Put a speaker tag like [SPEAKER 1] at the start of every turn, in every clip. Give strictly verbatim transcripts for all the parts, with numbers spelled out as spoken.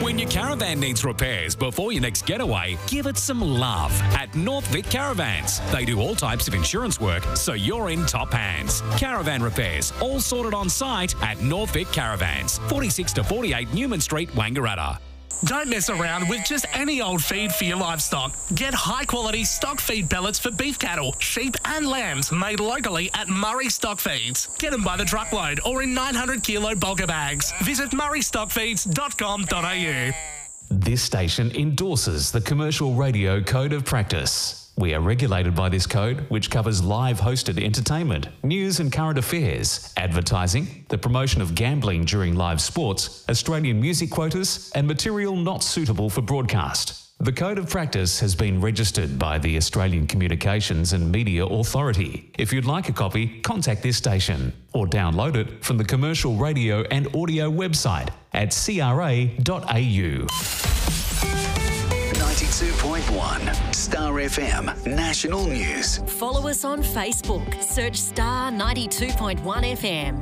[SPEAKER 1] When your caravan needs repairs before your next getaway, give it some love at North Vic Caravans. They do all types of insurance work, so you're in top hands. Caravan repairs, all sorted on site at North Vic Caravans, forty-six to forty-eight Newman Street, Wangaratta.
[SPEAKER 2] Don't mess around with just any old feed for your livestock. Get high-quality stock feed pellets for beef cattle, sheep and lambs made locally at Murray Stock Feeds. Get them by the truckload or in nine hundred kilo bulker bags. Visit murray stock feeds dot com dot a u.
[SPEAKER 3] This station endorses the Commercial Radio Code of Practice. We are regulated by this code, which covers live hosted entertainment, news and current affairs, advertising, the promotion of gambling during live sports, Australian music quotas, and material not suitable for broadcast. The Code of Practice has been registered by the Australian Communications and Media Authority. If you'd like a copy, contact this station or download it from the Commercial Radio and Audio website at c r a dot a u.
[SPEAKER 4] ninety-two point one Star F M National News.
[SPEAKER 5] Follow us on Facebook. Search Star ninety-two point one F M.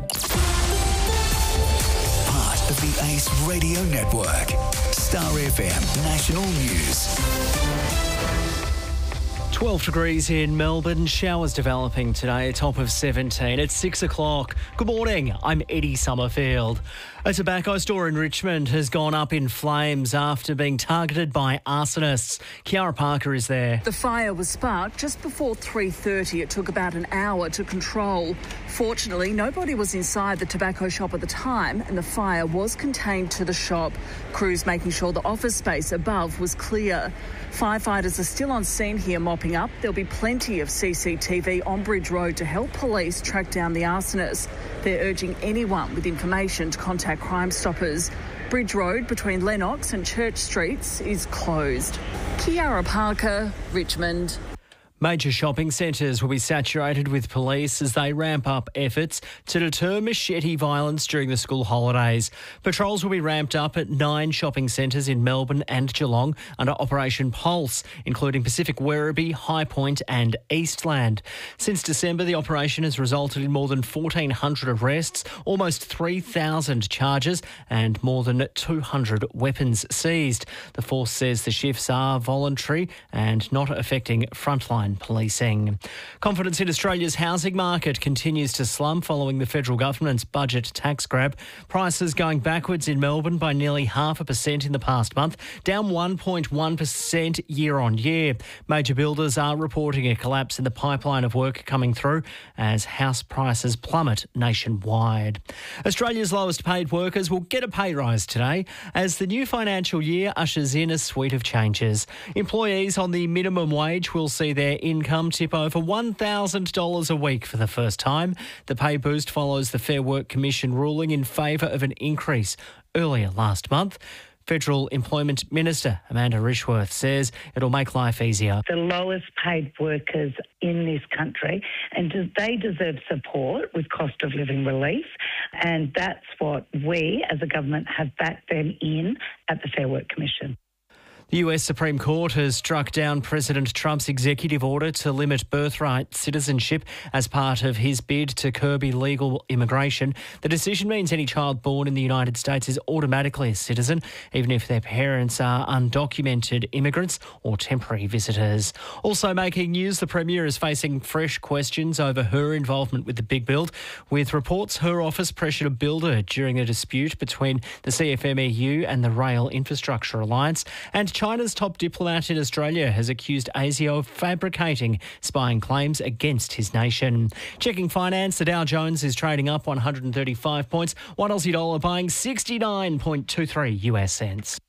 [SPEAKER 4] Part of the Ace Radio Network. Star F M National News.
[SPEAKER 6] twelve degrees in Melbourne. Showers developing today, a top of seventeen. It's six o'clock. Good morning. I'm Eddie Summerfield. A tobacco store in Richmond has gone up in flames after being targeted by arsonists. Kiara Parker is there.
[SPEAKER 7] The fire was sparked just before three thirty. It took about an hour to control. Fortunately, nobody was inside the tobacco shop at the time, and the fire was contained to the shop. Crews making sure the office space above was clear. Firefighters are still on scene here mopping up. There'll be plenty of C C T V on Bridge Road to help police track down the arsonists. They're urging anyone with information to contact Crime Stoppers. Bridge Road between Lennox and Church Streets is closed. Kiara Parker, Richmond.
[SPEAKER 6] Major shopping centres will be saturated with police as they ramp up efforts to deter machete violence during the school holidays. Patrols will be ramped up at nine shopping centres in Melbourne and Geelong under Operation Pulse, including Pacific Werribee, High Point and Eastland. Since December, the operation has resulted in more than fourteen hundred arrests, almost three thousand charges and more than two hundred weapons seized. The force says the shifts are voluntary and not affecting frontline policing. Confidence in Australia's housing market continues to slump following the federal government's budget tax grab. Prices going backwards in Melbourne by nearly half a percent in the past month, down one point one percent year on year. Major builders are reporting a collapse in the pipeline of work coming through as house prices plummet nationwide. Australia's lowest paid workers will get a pay rise today as the new financial year ushers in a suite of changes. Employees on the minimum wage will see their income tip over one thousand dollars a week for the first time. The pay boost follows the Fair Work Commission ruling in favour of an increase earlier last month. Federal Employment Minister Amanda Rishworth says it'll make life easier.
[SPEAKER 8] The lowest paid workers in this country, and they deserve support with cost of living relief, and that's what we as a government have backed them in at the Fair Work Commission.
[SPEAKER 6] The U S Supreme Court has struck down President Trump's executive order to limit birthright citizenship as part of his bid to curb illegal immigration. The decision means any child born in the United States is automatically a citizen, even if their parents are undocumented immigrants or temporary visitors. Also making news, the Premier is facing fresh questions over her involvement with the big build, with reports her office pressured a builder during a dispute between the C F M E U and the Rail Infrastructure Alliance. And China's top diplomat in Australia has accused ASIO of fabricating spying claims against his nation. Checking finance, the Dow Jones is trading up one hundred thirty-five points, one Aussie dollar buying sixty-nine point two three U S cents.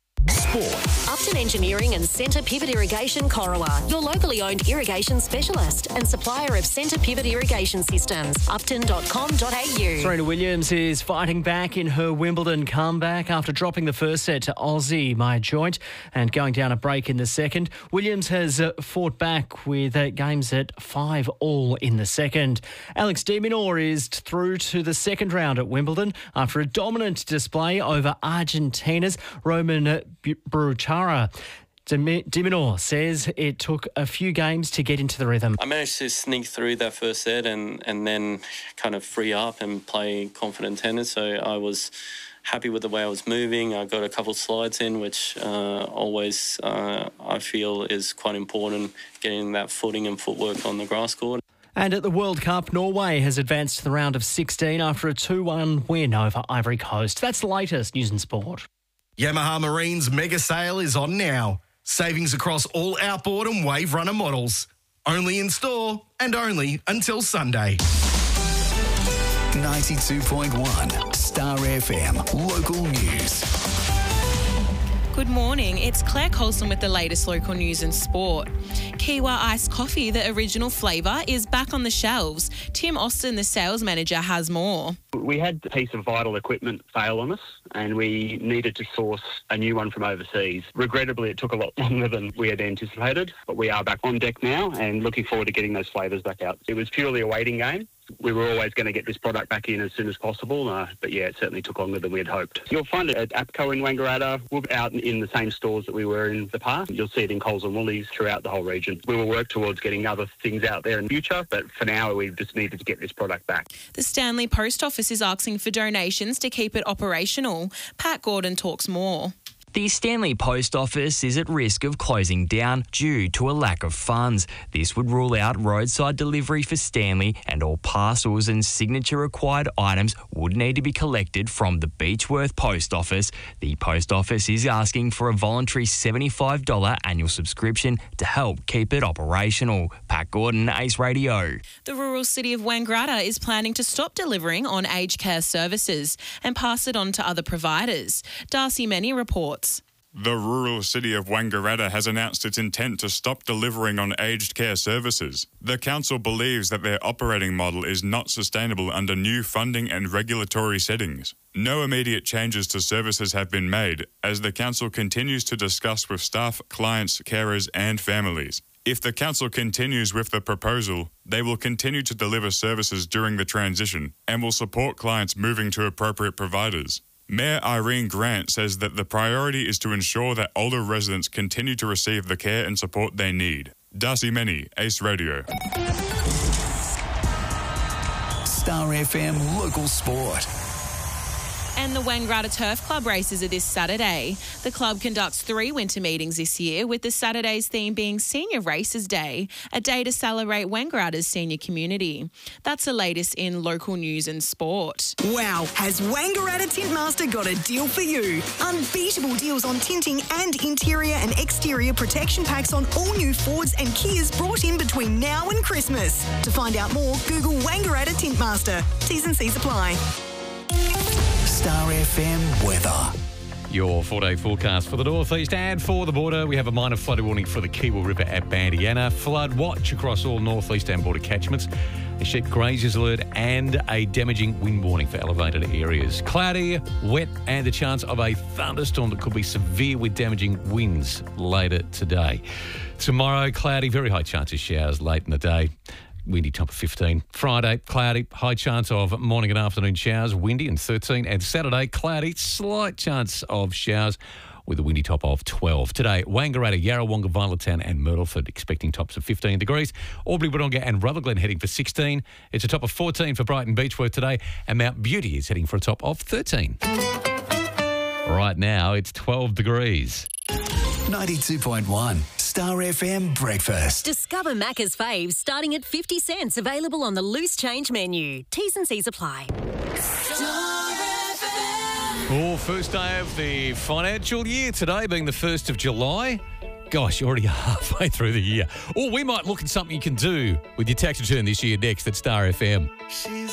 [SPEAKER 4] Sport.
[SPEAKER 5] Upton Engineering and Centre Pivot Irrigation Corowa, your locally owned irrigation specialist and supplier of centre pivot irrigation systems. upton dot com dot a u.
[SPEAKER 6] Serena Williams is fighting back in her Wimbledon comeback after dropping the first set to Aussie Maya Joint and going down a break in the second. Williams has uh, fought back with uh, games at five all in the second. Alex de Minaur is through to the second round at Wimbledon after a dominant display over Argentina's Roman Baruchara. De Minaur says it took a few games to get into the rhythm.
[SPEAKER 9] I managed to sneak through that first set and, and then kind of free up and play confident tennis. So I was happy with the way I was moving. I got a couple slides in, which uh, always uh, I feel is quite important, getting that footing and footwork on the grass court.
[SPEAKER 6] And at the World Cup, Norway has advanced to the round of sixteen after a two one win over Ivory Coast. That's the latest news and sport.
[SPEAKER 10] Yamaha Marine's mega sale is on now. Savings across all outboard and wave runner models. Only in store and only until Sunday.
[SPEAKER 4] ninety-two point one Star F M Local News.
[SPEAKER 11] Good morning, it's Claire Colson with the latest local news and sport. Kiwa Iced Coffee, the original flavour, is back on the shelves. Tim Austin, the sales manager, has more.
[SPEAKER 12] We had a piece of vital equipment fail on us and we needed to source a new one from overseas. Regrettably, it took a lot longer than we had anticipated, but we are back on deck now and looking forward to getting those flavours back out. It was purely a waiting game. We were always going to get this product back in as soon as possible, uh, but yeah, it certainly took longer than we had hoped. You'll find it at APCO in Wangaratta. We'll be out in the same stores that we were in the past. You'll see it in Coles and Woolies throughout the whole region. We will work towards getting other things out there in the future, but for now, we just needed to get this product back.
[SPEAKER 11] The Stanley Post Office is asking for donations to keep it operational. Pat Gordon talks more.
[SPEAKER 13] The Stanley Post Office is at risk of closing down due to a lack of funds. This would rule out roadside delivery for Stanley, and all parcels and signature required items would need to be collected from the Beechworth Post Office. The Post Office is asking for a voluntary seventy-five dollars annual subscription to help keep it operational. Pat Gordon, Ace Radio.
[SPEAKER 11] The rural city of Wangaratta is planning to stop delivering on aged care services and pass it on to other providers. Darcy Many reports.
[SPEAKER 14] The rural city of Wangaratta has announced its intent to stop delivering on aged care services. The council believes that their operating model is not sustainable under new funding and regulatory settings. No immediate changes to services have been made, as the council continues to discuss with staff, clients, carers and families. If the council continues with the proposal, they will continue to deliver services during the transition and will support clients moving to appropriate providers. Mayor Irene Grant says that the priority is to ensure that older residents continue to receive the care and support they need. Darcy Many, Ace Radio.
[SPEAKER 4] Star F M Local Sport.
[SPEAKER 11] And the Wangaratta Turf Club races are this Saturday. The club conducts three winter meetings this year, with the Saturday's theme being Senior Races Day, a day to celebrate Wangaratta's senior community. That's the latest in local news and sport.
[SPEAKER 15] Wow, has Wangaratta Tintmaster got a deal for you? Unbeatable deals on tinting and interior and exterior protection packs on all new Fords and Kias brought in between now and Christmas. To find out more, Google Wangaratta Tintmaster. T's and C's apply.
[SPEAKER 4] Star F M weather.
[SPEAKER 16] Your four-day forecast for the northeast and for the border. We have a minor flood warning for the Kiwa River at Bandiana. Flood watch across all northeast and border catchments. A sheep grazers alert and a damaging wind warning for elevated areas. Cloudy, wet and the chance of a thunderstorm that could be severe with damaging winds later today. Tomorrow, cloudy, very high chance of showers late in the day. Windy top of fifteen. Friday, cloudy, high chance of morning and afternoon showers, windy and thirteen. And Saturday, cloudy, slight chance of showers with a windy top of twelve. Today, Wangaratta, Yarrawonga, Violettown and Myrtleford expecting tops of fifteen degrees. Albury, Wodonga and Rutherglen heading for sixteen. It's a top of fourteen for Brighton Beechworth today, and Mount Beauty is heading for a top of thirteen. Right now, it's twelve degrees.
[SPEAKER 4] ninety-two point one Star F M Breakfast.
[SPEAKER 5] Discover Macca's faves starting at fifty cents. Available on the loose change menu. T's and C's apply.
[SPEAKER 16] Oh, first day of the financial year, today being the first of July. Gosh, you're already halfway through the year. Or we might look at something you can do with your tax return this year next at Star F M.
[SPEAKER 17] She's